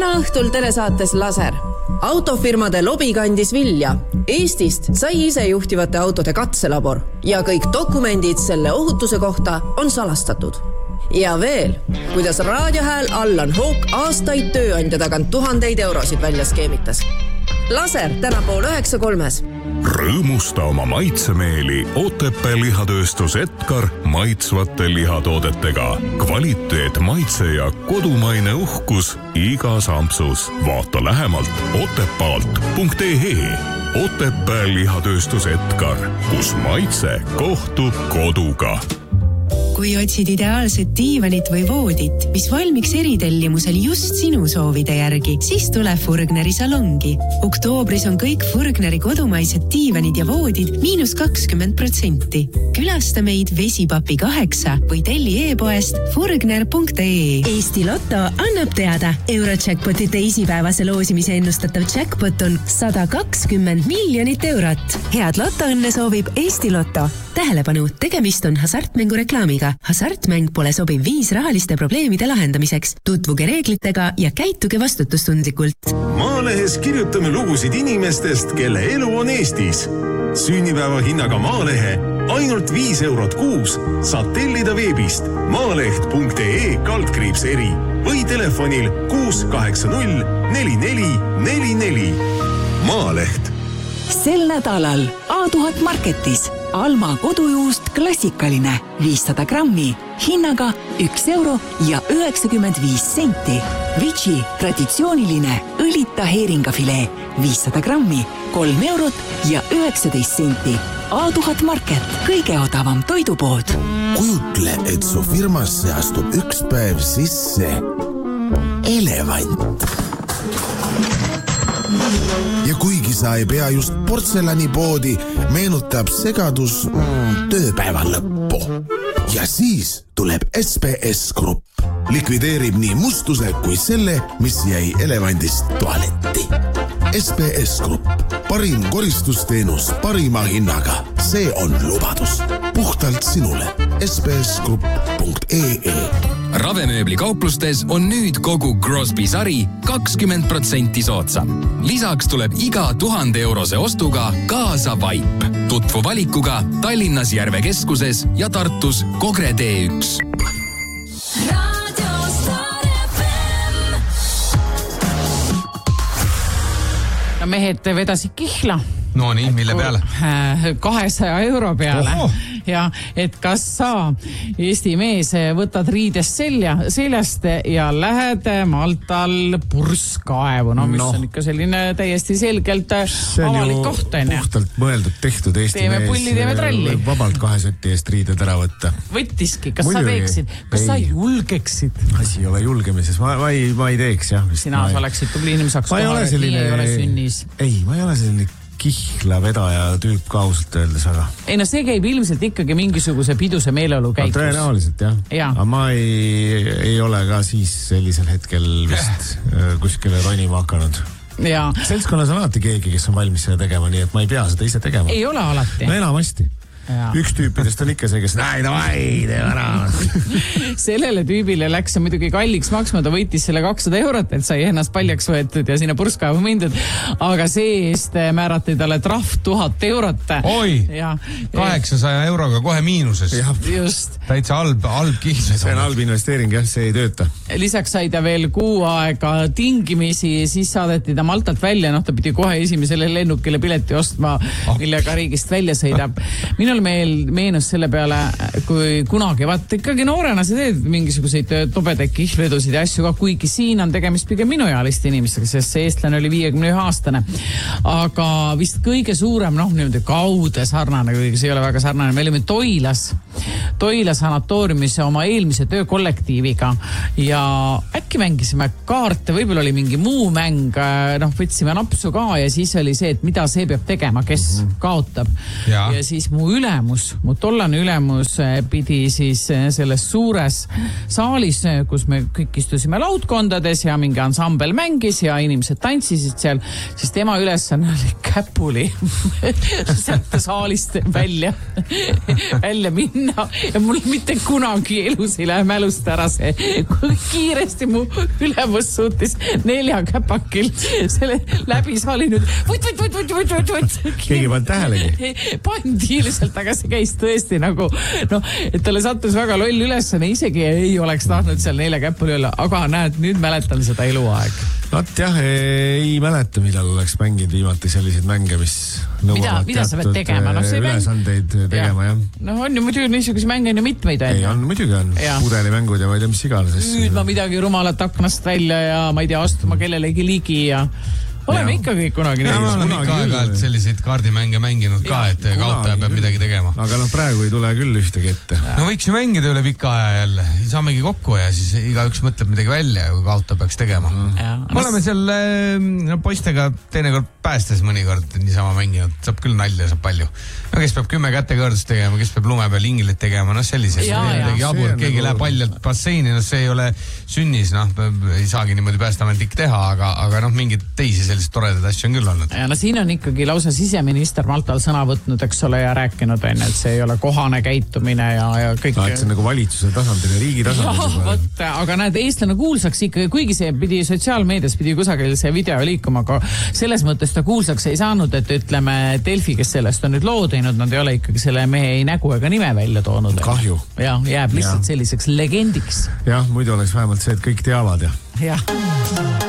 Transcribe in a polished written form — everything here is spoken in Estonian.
Täna õhtul telesaates Laser. Autofirmade lobi kandis vilja. Eestist sai isejuhtivate autode katselabor ja kõik dokumendid selle ohutuse kohta on salastatud. Ja veel, kuidas raadiohääl Allan Hook aastaid tööandja tagant 1000 eurosid välja skeemitas. Laser täna 8:30. Rõõmusta oma maitsemeeli Otepää lihatööstus Edgar maitsvate lihatoodetega. Kvaliteet, maitse ja kodumaine uhkus igas ampsus. Vaata lähemalt otepaalt.ee. Otepää lihatööstus Edgar, kus maitse kohtub koduga. Kui otsid ideaalset diivanit või voodit, mis valmiks eritellimusel just sinu soovide järgi, siis tule Furgneri salongi. Oktoobris on kõik Furgneri kodumaised diivanid ja voodid -20%. Külasta meid Vesipapi 8 või telli e-poest furgner.ee. Eesti Lotto annab teada. Eurojackpoti teisipäevase loosimise ennustatav jackpot on 120 miljonit eurot. Head lottoõnne soovib Eesti Lotto. Tähelepanu, tegemist on hasartmängu reklaamiga. Hasartmäng pole sobiv viis rahaliste probleemide lahendamiseks. Tutvuge reeglitega ja käituge vastutustundlikult. Maalehes kirjutame lugusid inimestest, kelle elu on Eestis. Sünnipäeva hinnaga Maalehe ainult 5 eurot kuus saad tellida veebist maaleht.ee/eri või telefonil 680 4444. Maaleht. Sel nädalal A1000 Marketis Alma kodujuust klassikaline 500 grammi hinnaga 1 euro ja 95 senti. Vici traditsiooniline õlita heeringafilee 500 grammi 3 eurot ja 19 senti. A1000 Market, kõige odavam toidupood. Kujutle, et su firmasse astub üks päev sisse elevant. Ja kuigi sa ei pea just portselanipoodi, meenutab segadus tööpäeva lõppu. Ja siis tuleb SPS Grupp. Likvideerib nii mustuse kui selle, mis jäi elevandist tualetti. SPS Grupp. Parim koristusteenus parima hinnaga. See on lubadus. Puhtalt sinule. spsgrupp.ee. Ravemööbli kauplustes on nüüd kogu Crosby sari 20% soodsam. Lisaks tuleb iga 1000 eurose ostuga kaasa vaip. Tutvu valikuga Tallinnas Järve keskuses ja Tartus Kogre D1. No mehed vedasid kihla. No nii, mille peale? 200 euro peale. Oho. Ja et kas sa, Eesti mees, võtad riidest seljast ja lähed Maltal purskaevu, mis on ikka selline täiesti selgelt avalik koht. Puhtalt mõeldud tehtud Eesti teeme mees. Pulli, teeme tralli. Vabalt 2 seti eest riided ära võtta. Võttiski, kas sa teeksid? Kas sa julgeksid? Asi ei ole julgemises, ma ei teeks, jah. Sina oleksid tubli inimesaks kohal, et nii ei ole sünnis. Ei, ma ei ole selline kihla vedaja tüüp ka ausalt öeldes, aga... Ei no see käib ilmselt ikkagi mingisuguse piduse meeleolu käigus. No, tõenäoliselt, jah. Aga ma ei ole ka siis sellisel hetkel vist kuskile ronima hakanud. Ja. Seltskonnas on alati keegi, kes on valmis seda tegema, nii et ma ei pea seda ise tegema. Ei ole alati. No enamasti. Ja. Üks tüüpidest on ikka see, kes tee ära. Sellele tüübile läks see muidugi kalliks maksma, ta võitis selle 200 eurot, et sai ennast paljaks võetud ja sinna purskaevu mindud, aga see eest määrati talle trahv 1000 eurot. Oi, ja, 800 euroga kohe miinuses. Just. Täitsa halb kihl. See on halb investeering, jah, see ei tööta. Lisaks sai ta veel 6 aega tingimisi, siis saadeti ta Maltalt välja, ta pidi kohe esimesele lennukile pileti ostma, millega riigist välja sõidab. Minul meenus selle peale, kui kunagi, vaat ikkagi noorena sa teed mingisuguseid tobedaid kihlvedusid ja asju ka, kuigi siin on tegemist pigem minuealiste inimestega, sest see eestlane oli 51 aastane. Aga vist kõige suurem, niimoodi kaude sarnane, kuigi see ei ole väga sarnane, me olime Toila sanatooriumis oma eelmise töökollektiiviga ja äkki mängisime kaarte, võib-olla oli mingi muu mäng, võtsime napsu ka ja siis oli see, et mida see peab tegema, kes kaotab. Ja siis mu mu tollane ülemus pidi siis selles suures saalis, kus me kõik istusime laudkondades ja mingi ansambel mängis ja inimesed tantsisid seal, siis tema ülesanne oli käpuli sealt saalist välja minna ja mul mitte kunagi elus ei lähe mälust ära see, kui kiiresti mu ülemus suutis 4 käpakil selle läbi saali nüüd võt. Keegi pannud tähelegi? Pandi lihtsalt, aga see käis tõesti nagu, et talle sattus väga loll ülesane, isegi ei oleks tahtnud seal 4 käpuli olla, aga näed, nüüd mäletan seda eluaeg. Vaat jah, ei mäleta, millal oleks mänginud viimati selliseid mänge, mis nõuavad mida sa pead tegema? Ülesandeid tegema, jah. On ju muidugi niisuguse mänge on ju mitmeid. Ei, on muidugi on. Pudelimängud ja ma ei tea, mis iganes. Nüüd ma midagi rumalat aknast välja ja ma ei tea, astuma kellelegi ligi ja oleme ikkagi kunagi nii. Ma olen ikka aeg-ajalt selliseid kaardimänge mänginud ka, et kaotaja peab midagi tegema. Aga praegu ei tule küll ühtegi ette. No võiks ju mängida üle pika aja jälle. Saamegi kokku ja siis igaüks mõtleb midagi välja, kui kaotaja peaks tegema. Me oleme seal poistega teinekord päästes mõnikord niisama mänginud. Saab küll nalja, saab palju. No kes peab 10 kätekõrdust tegema, kes peab lume peal inglit tegema, sellised. Keegi läheb paljalt basseini, see ei ole sünnis, ei saagi niimoodi päästamandik teha, aga mingid teisi sellised toredad asju on küll olnud. Ja siin on ikkagi lausa siseminister Maltal sõna võtnud, eks ole, ja rääkinud, et see ei ole kohane käitumine ja kõik. See on nagu valitsuse tasandil ja riigi tasandil. Aga näed, eestlane kuulsaks ikkagi, kuigi see pidi sotsiaalmeedias pidi kusagil see video liikuma, aga selles mõttes ta kuulsaks ei saanud, et ütleme Delfi, kes sellest on nüüd loo teinud, nad ei ole ikkagi selle mehe ei nägu ega nime välja toonud. Kahju. Ja, jääb lihtsalt selliseks legendiks. Jah, muidu oleks vähemalt see, et kõik teavad ja. Jah.